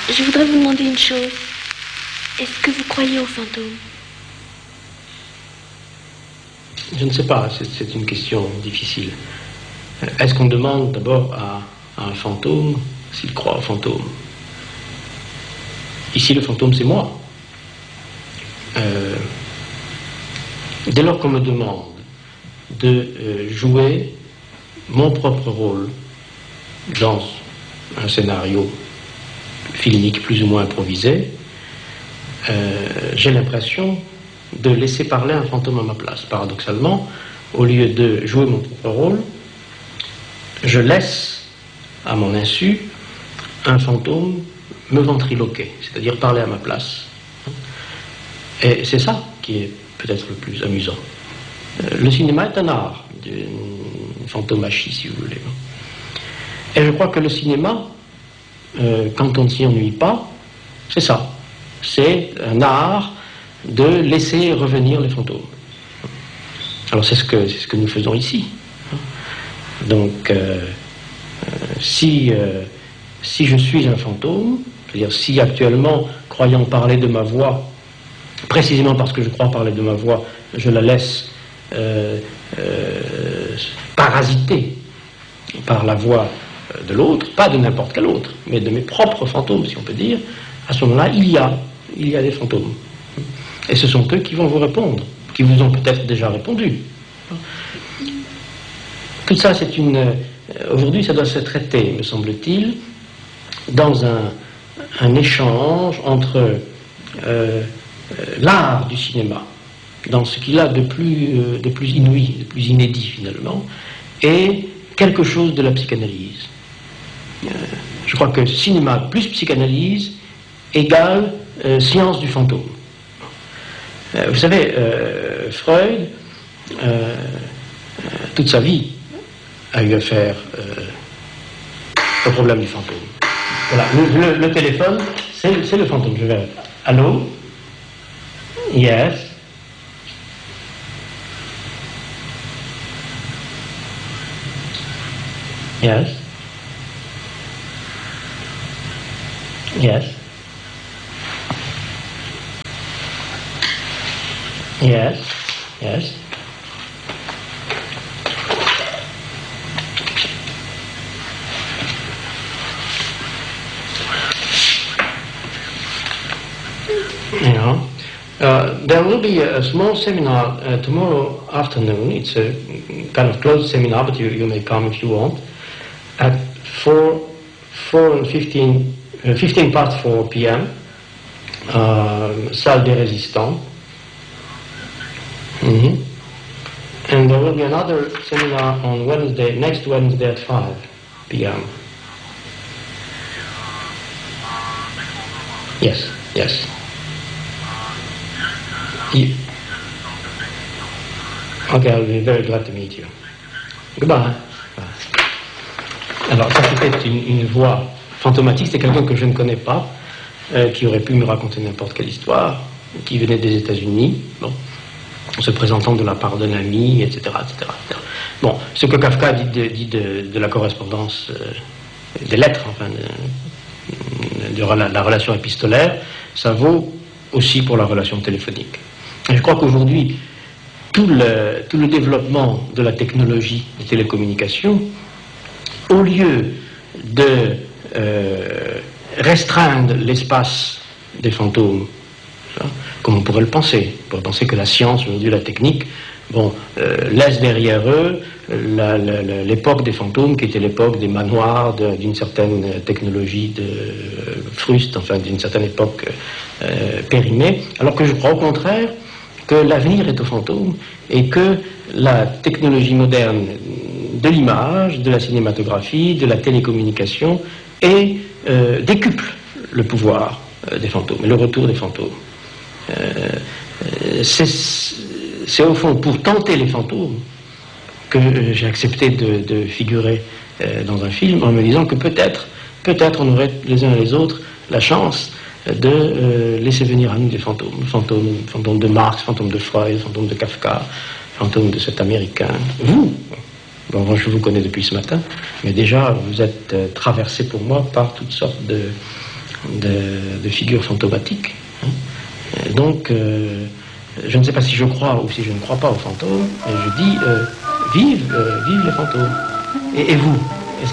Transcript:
je voudrais vous demander une chose. Est-ce que vous croyez aux fantômes? Je ne sais pas, c'est une question difficile. Est-ce qu'on demande d'abord à un fantôme s'il croit aux fantômes? Ici, le fantôme, c'est moi. Dès lors qu'on me demande de jouer mon propre rôle dans un scénario filmique plus ou moins improvisé, j'ai l'impression de laisser parler un fantôme à ma place. Paradoxalement, au lieu de jouer mon propre rôle, je laisse, à mon insu, un fantôme me ventriloquer, c'est-à-dire parler à ma place. Et c'est ça qui est peut-être le plus amusant. Le cinéma est un art, une fantomachie, si vous voulez. Et je crois que le cinéma, quand on ne s'y ennuie pas, c'est ça. C'est un art de laisser revenir les fantômes. Alors c'est ce que nous faisons ici. Donc, si je suis un fantôme, c'est-à-dire si actuellement, croyant parler de ma voix, précisément parce que je crois parler de ma voix, je la laisse parasiter par la voix de l'autre, pas de n'importe quel autre, mais de mes propres fantômes, si on peut dire, à ce moment-là, il y a des fantômes. Et ce sont eux qui vont vous répondre, qui vous ont peut-être déjà répondu. Tout ça, aujourd'hui, ça doit se traiter, me semble-t-il, dans un échange entre l'art du cinéma, dans ce qu'il a de plus inouï, de plus inédit finalement, et quelque chose de la psychanalyse. Je crois que cinéma plus psychanalyse égale science du fantôme. Vous savez, Freud, toute sa vie, a eu affaire au problème du fantôme. Voilà, le téléphone, c'est le fantôme. Je vais. Allô? Yes. Yes. Yes. Yes. Yes. You know, there will be a small seminar tomorrow afternoon. It's a kind of closed seminar, but you may come if you want. At 15 past 4 p.m. Salle des Résistants. Mm-hmm. And there will be another seminar on next Wednesday at 5 p.m. Yes, yes. Okay, I'll be very glad to meet you. Goodbye. Alors, ça c'était une voix fantomatique, c'est quelqu'un que je ne connais pas, qui aurait pu me raconter n'importe quelle histoire, qui venait des États-Unis, bon, en se présentant de la part d'un ami, etc., etc., etc. Bon, ce que Kafka dit de la correspondance, des lettres, enfin, de la relation épistolaire, ça vaut aussi pour la relation téléphonique. Et je crois qu'aujourd'hui, tout le développement de la technologie des télécommunications, au lieu de restreindre l'espace des fantômes, comme on pourrait le penser, on pourrait penser que la science, aujourd'hui la technique, laisse derrière eux l'époque des fantômes, qui était l'époque des manoirs, d'une certaine technologie de fruste, enfin d'une certaine époque périmée, alors que je crois au contraire que l'avenir est aux fantômes et que la technologie moderne de l'image, de la cinématographie, de la télécommunication décuple le pouvoir des fantômes, le retour des fantômes. C'est au fond pour tenter les fantômes que j'ai accepté de figurer dans un film en me disant que peut-être on aurait les uns et les autres la chance de laisser venir à nous des fantômes de Marx, fantômes de Freud, fantômes de Kafka, fantômes de cet Américain. Vous, bon, je vous connais depuis ce matin, mais déjà vous êtes traversé pour moi par toutes sortes de figures fantomatiques. Hein. Donc, je ne sais pas si je crois ou si je ne crois pas aux fantômes, et je dis vive les fantômes. Et vous?